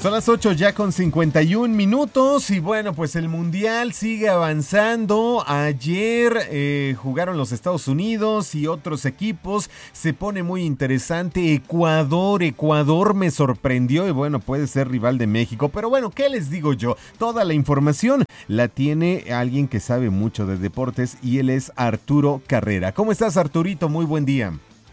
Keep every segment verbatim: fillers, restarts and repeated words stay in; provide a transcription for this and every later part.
Son las ocho ya con cincuenta y un minutos y bueno, pues el Mundial sigue avanzando. Ayer eh, jugaron los Estados Unidos y otros equipos. Se pone muy interesante. Ecuador, Ecuador me sorprendió y bueno, puede ser rival de México. Pero bueno, ¿qué les digo yo? Toda la información la tiene alguien que sabe mucho de deportes y él es Arturo Carrera. ¿Cómo estás, Arturito? Muy buen día.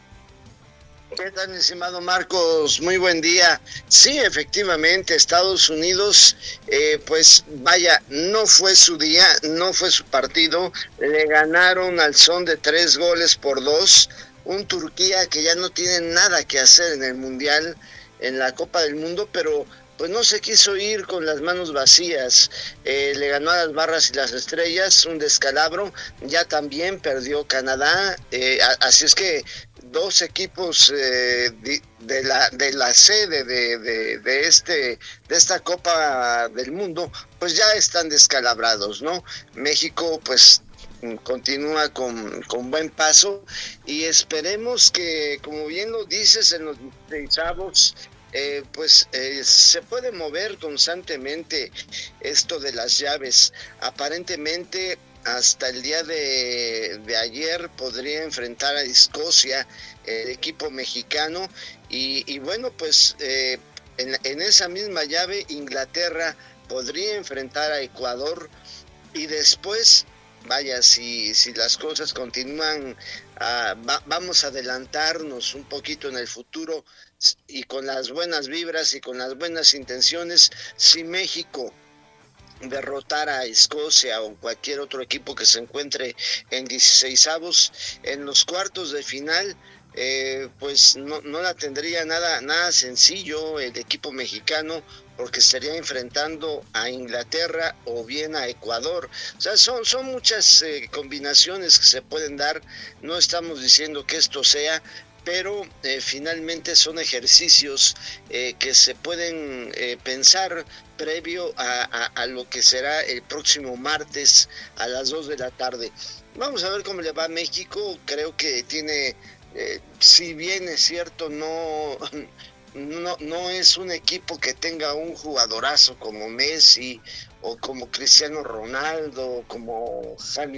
¿Qué tal, mi estimado Marcos? Muy buen día. Sí, efectivamente, Estados Unidos, eh, pues vaya, no fue su día, no fue su partido. Le ganaron al son de tres goles por dos. Un Turquía que ya no tiene nada que hacer en el Mundial, en la Copa del Mundo, pero pues no se quiso ir con las manos vacías. Eh, le ganó a las barras y las estrellas, un descalabro. Ya también perdió Canadá, eh, así es que dos equipos eh, de, de la de la sede de, de, de este de esta Copa del Mundo pues ya están descalabrados, ¿no? México pues continúa con, con buen paso y esperemos que, como bien lo dices, en los chavos eh, pues eh, se puede mover constantemente esto de las llaves. Aparentemente hasta el día de, de ayer podría enfrentar a Escocia, el equipo mexicano, y, y bueno, pues eh, en, en esa misma llave Inglaterra podría enfrentar a Ecuador, y después, vaya, si, si las cosas continúan, uh, va, vamos a adelantarnos un poquito en el futuro, y con las buenas vibras y con las buenas intenciones, si México derrotar a Escocia o cualquier otro equipo que se encuentre en dieciseisavos, en los cuartos de final, eh, pues no, no la tendría nada, nada sencillo el equipo mexicano, porque estaría enfrentando a Inglaterra o bien a Ecuador. O sea, son, son muchas eh, combinaciones que se pueden dar. No estamos diciendo que esto sea, pero eh, finalmente son ejercicios eh, que se pueden eh, pensar previo a, a, a lo que será el próximo martes a las dos de la tarde. Vamos a ver cómo le va a México. Creo que tiene, eh, si bien es cierto, no, no, no es un equipo que tenga un jugadorazo como Messi o como Cristiano Ronaldo, como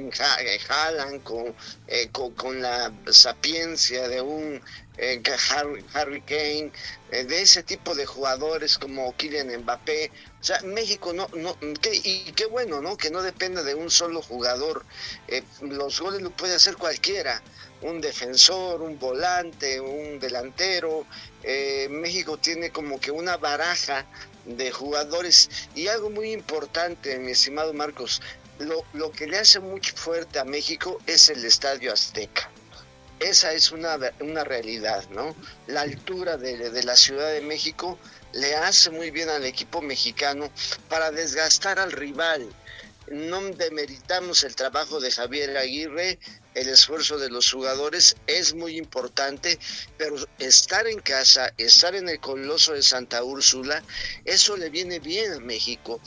Haaland, con, eh, con, con la sapiencia de un eh, Harry, Harry Kane, eh, de ese tipo de jugadores como Kylian Mbappé. O sea, México no, no, que, y qué bueno, ¿no? Que no dependa de un solo jugador. Eh, los goles lo puede hacer cualquiera, un defensor, un volante, un delantero. Eh, México tiene como que una baraja de jugadores, y algo muy importante, mi estimado Marcos, lo, lo que le hace muy fuerte a México es el Estadio Azteca. Esa es una, una realidad, ¿no? La altura de, de la Ciudad de México le hace muy bien al equipo mexicano para desgastar al rival. No demeritamos el trabajo de Javier Aguirre, el esfuerzo de los jugadores es muy importante, pero estar en casa, estar en el Coloso de Santa Úrsula, eso le viene bien a México,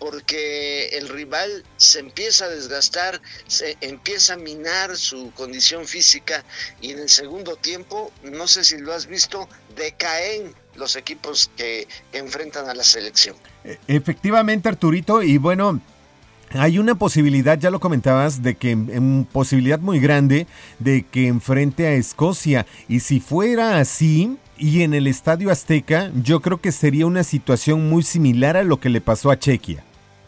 porque el rival se empieza a desgastar, se empieza a minar su condición física, y en el segundo tiempo, no sé si lo has visto, decaen los equipos que, que enfrentan a la selección. Efectivamente, Arturito, y bueno, hay una posibilidad, ya lo comentabas, de que en posibilidad muy grande de que enfrente a Escocia, y si fuera así y en el Estadio Azteca, yo creo que sería una situación muy similar a lo que le pasó a Chequia.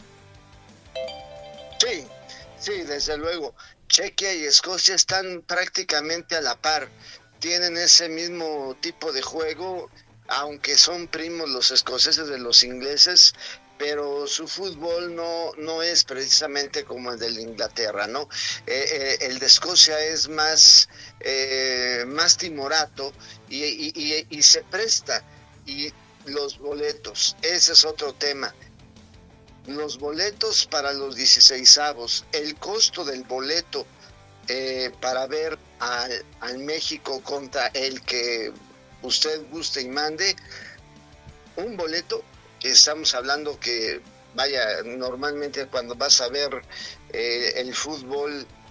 Sí, sí, desde luego. Chequia y Escocia están prácticamente a la par, tienen ese mismo tipo de juego, aunque son primos los escoceses de los ingleses, pero su fútbol no, no es precisamente como el de Inglaterra, ¿no? Eh, eh, el de Escocia es más, eh, más timorato y, y, y, y se presta. Y los boletos, ese es otro tema. Los boletos para los dieciseisavos, el costo del boleto eh, para ver al, al México contra el que usted guste y mande, un boleto. Estamos hablando que, vaya, normalmente cuando vas a ver eh, el fútbol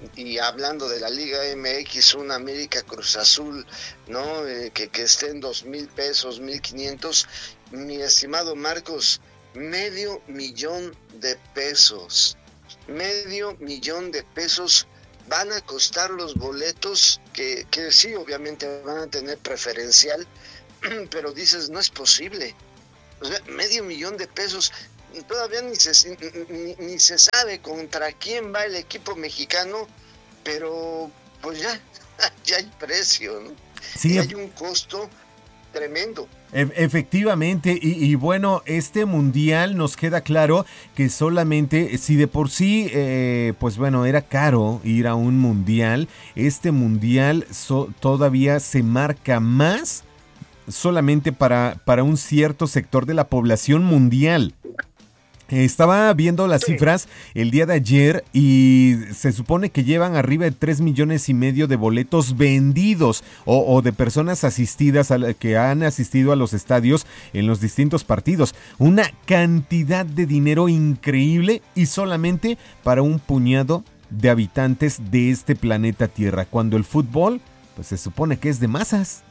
y hablando de la Liga M X, un América Cruz Azul, ¿no? Eh, que, que esté en dos mil pesos, mil quinientos, mi estimado Marcos, medio millón de pesos, medio millón de pesos van a costar los boletos, que, que sí, obviamente van a tener preferencial, pero dices, no es posible, o sea, medio millón de pesos, todavía ni se, ni, ni se sabe contra quién va el equipo mexicano, pero pues ya, ya hay precio, ¿no? Sí, y hay un costo tremendo. Efectivamente, y, y bueno, este mundial nos queda claro que solamente, si de por sí, eh, pues bueno, era caro ir a un mundial, este mundial so, todavía se marca más solamente para, para un cierto sector de la población mundial. Estaba viendo las cifras el día de ayer y se supone que llevan arriba de tres millones y medio de boletos vendidos o, o de personas asistidas a la, que han asistido a los estadios en los distintos partidos. Una cantidad de dinero increíble y solamente para un puñado de habitantes de este planeta Tierra, cuando el fútbol pues se supone que es de masas.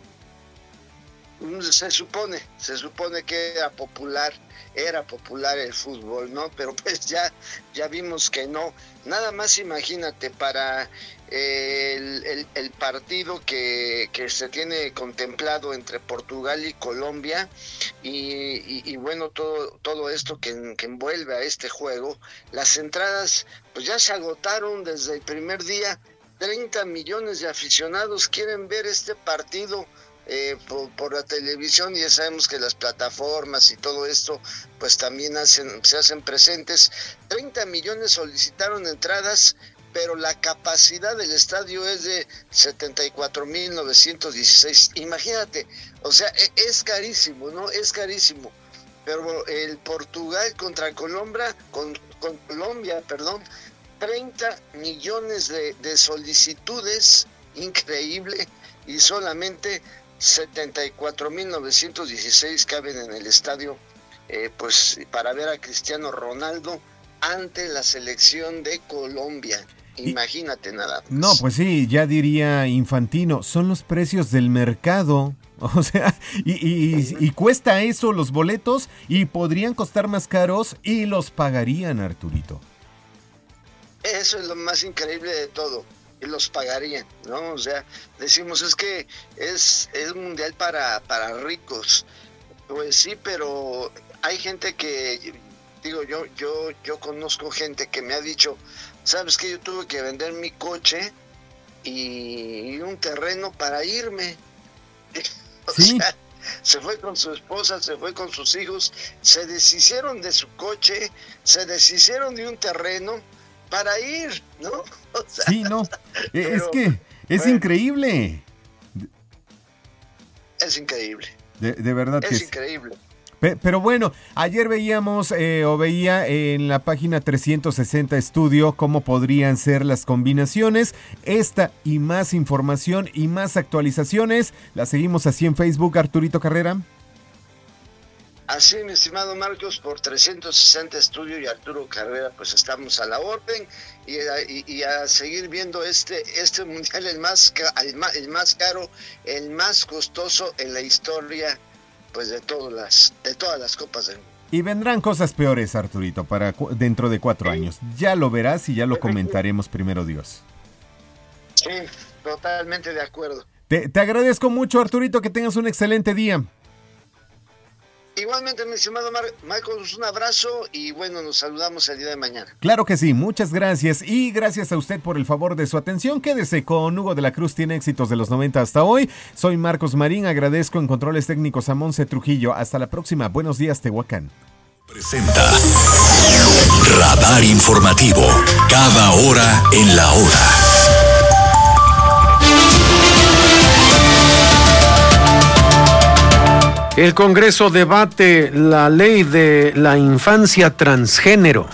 Se supone, se supone que era popular, era popular el fútbol, ¿no? Pero pues ya, ya vimos que no. Nada más imagínate, para el, el, el partido que, que se tiene contemplado entre Portugal y Colombia, y, y, y bueno, todo, todo esto que, que envuelve a este juego, las entradas pues ya se agotaron desde el primer día. treinta millones de aficionados quieren ver este partido Eh, por, por la televisión, y ya sabemos que las plataformas y todo esto pues también hacen, se hacen presentes. Treinta millones solicitaron entradas, pero la capacidad del estadio es de setenta y cuatro mil novecientos dieciséis. Imagínate, o sea, es carísimo, ¿no? Es carísimo. Pero el Portugal contra Colombia, con, con Colombia, perdón, treinta millones de, de solicitudes, increíble, y solamente setenta y cuatro mil novecientos dieciséis caben en el estadio, eh, pues para ver a Cristiano Ronaldo ante la selección de Colombia. Imagínate nada más. No, pues sí, ya diría Infantino, son los precios del mercado. O sea, y, y, y cuesta eso los boletos, y podrían costar más caros y los pagarían, Arturito. Eso es lo más increíble de todo. Y los pagarían, ¿no? O sea, decimos, es que es, es mundial para, para ricos. Pues sí, pero hay gente que, digo, yo, yo, yo conozco gente que me ha dicho, ¿sabes qué? Yo tuve que vender mi coche y un terreno para irme. O ¿Sí? sea, se fue con su esposa, se fue con sus hijos, se deshicieron de su coche, se deshicieron de un terreno para ir, ¿no? O sea, sí, no, pero, es que es bueno, increíble. Es increíble. De, de verdad es que es increíble. Pe- Pero bueno, ayer veíamos eh, o veía en la página trescientos sesenta Estudio cómo podrían ser las combinaciones. Esta y más información y más actualizaciones la seguimos así en Facebook, Arturito Carrera. Así, mi estimado Marcos, por trescientos sesenta Estudio y Arturo Carrera, pues estamos a la orden y a, y, y a seguir viendo este este mundial, el más, el más el más caro, el más costoso en la historia, pues de todas las de todas las copas del mundo. Y vendrán cosas peores, Arturito, para cu- dentro de cuatro sí. años. Ya lo verás y ya lo comentaremos, primero Dios. Sí, totalmente de acuerdo. Te, te agradezco mucho, Arturito, que tengas un excelente día. Igualmente, mi estimado Mar- Marcos, un abrazo y bueno, nos saludamos el día de mañana. Claro que sí, muchas gracias y gracias a usted por el favor de su atención. Quédese con Hugo de la Cruz, tiene éxitos de los noventa hasta hoy. Soy Marcos Marín, agradezco en controles técnicos a Monse Trujillo. Hasta la próxima, buenos días, Tehuacán. Presenta Radar Informativo, cada hora en la hora. El Congreso debate la ley de la infancia transgénero.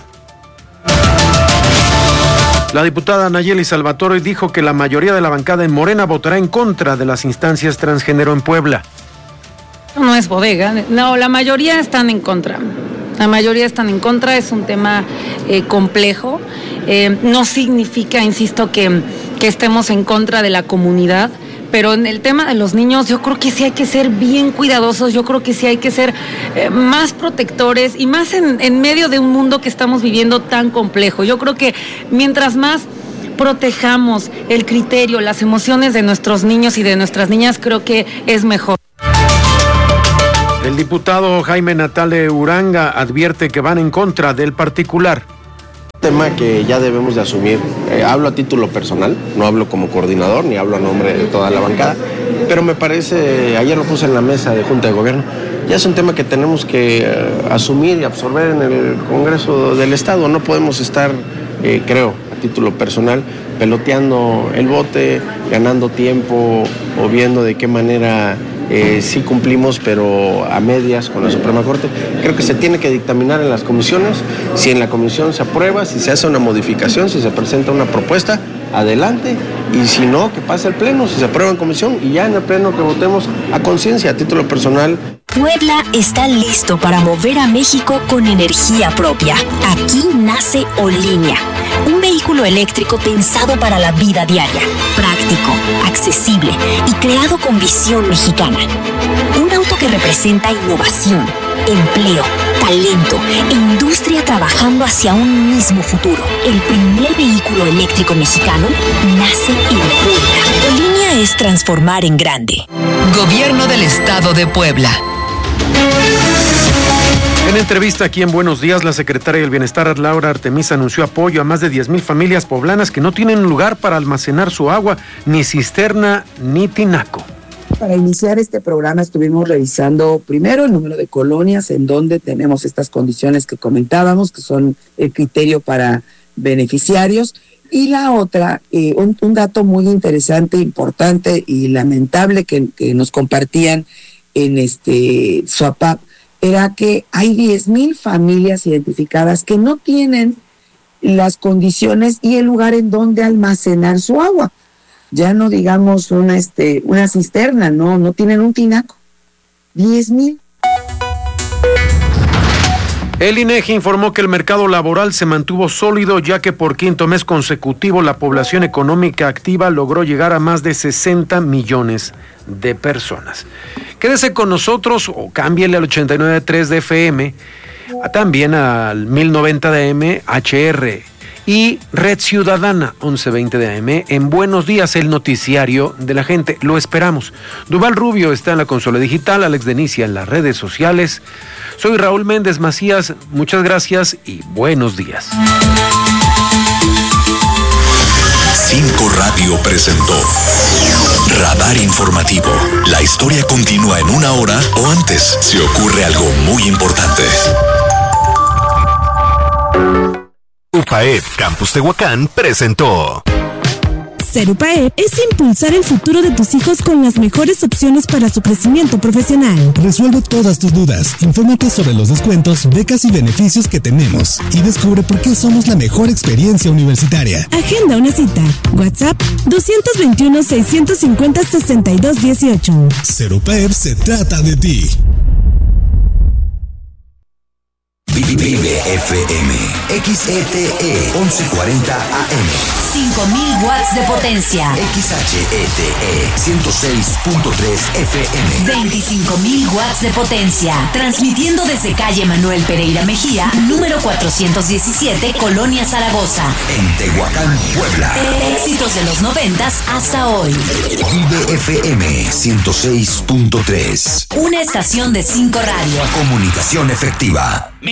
La diputada Nayeli Salvatore dijo que la mayoría de la bancada en Morena votará en contra de las instancias transgénero en Puebla. No es bodega, no, la mayoría están en contra. La mayoría están en contra, es un tema eh, complejo Eh, no significa, insisto, que, que estemos en contra de la comunidad, pero en el tema de los niños yo creo que sí hay que ser bien cuidadosos, yo creo que sí hay que ser eh, más protectores y más en, en medio de un mundo que estamos viviendo tan complejo. Yo creo que mientras más protejamos el criterio, las emociones de nuestros niños y de nuestras niñas, creo que es mejor. El diputado Jaime Natale Uranga advierte que van en contra del particular. Tema que ya debemos de asumir. Eh, hablo a título personal, no hablo como coordinador, ni hablo a nombre de toda la bancada, pero me parece, ayer lo puse en la mesa de Junta de Gobierno, ya es un tema que tenemos que eh, asumir y absorber en el Congreso del Estado. No podemos estar, eh, creo, a título personal, peloteando el bote, ganando tiempo o viendo de qué manera eh, sí cumplimos, pero a medias con la Suprema Corte. Creo que se tiene que dictaminar en las comisiones. Si en la comisión se aprueba, si se hace una modificación, si se presenta una propuesta, adelante, y si no, que pase al Pleno, si se aprueba en comisión, y ya en el Pleno que votemos a conciencia, a título personal. Puebla está listo para mover a México con energía propia. Aquí nace Olinia, un vehículo eléctrico pensado para la vida diaria, práctico, accesible y creado con visión mexicana. Un auto que representa innovación, empleo, talento e industria trabajando hacia un mismo futuro. El primer vehículo eléctrico mexicano nace en Puebla. Olinia es transformar en grande. Gobierno del Estado de Puebla. En entrevista aquí en Buenos Días, la secretaria del Bienestar, Laura Artemisa, anunció apoyo a más de diez mil familias poblanas que no tienen lugar para almacenar su agua, ni cisterna, ni tinaco. Para iniciar este programa estuvimos revisando primero el número de colonias en donde tenemos estas condiciones que comentábamos, que son el criterio para beneficiarios, y la otra, eh, un, un dato muy interesante, importante y lamentable que, que nos compartían en este SUAPAP, era que hay diez mil familias identificadas que no tienen las condiciones y el lugar en donde almacenar su agua. Ya no digamos una, este, una cisterna, no, no tienen un tinaco. diez mil. El INEGI informó que el mercado laboral se mantuvo sólido, ya que por quinto mes consecutivo la población económica activa logró llegar a más de sesenta millones de personas. Quédese con nosotros o cámbiele al ochenta y nueve punto tres de F M, también al mil noventa de A M, H R y Red Ciudadana once veinte de A M. En Buenos Días, el noticiario de la gente. Lo esperamos. Duval Rubio está en la consola digital, Alex Denicia en las redes sociales. Soy Raúl Méndez Macías, muchas gracias y buenos días. Cinco Radio presentó Radar Informativo. La historia continúa en una hora o antes si ocurre algo muy importante. UPAEP Campus Tehuacán presentó. Ser UPAEP es impulsar el futuro de tus hijos con las mejores opciones para su crecimiento profesional. Resuelve todas tus dudas, infórmate sobre los descuentos, becas y beneficios que tenemos y descubre por qué somos la mejor experiencia universitaria. Agenda una cita. WhatsApp dos dos uno, seis cinco cero, seis dos uno ocho. Ser UPAEP se trata de ti. Vive F M, X E T E once cuarenta A M. cinco mil watts de potencia. X H E T E ciento seis punto tres F M. veinticinco mil watts de potencia. Transmitiendo desde calle Manuel Pereira Mejía, número cuatrocientos diecisiete, Colonia Zaragoza. En Tehuacán, Puebla. Éxitos de los noventas hasta hoy. Vive F M ciento seis punto tres. Una estación de cinco Radio. Comunicación efectiva.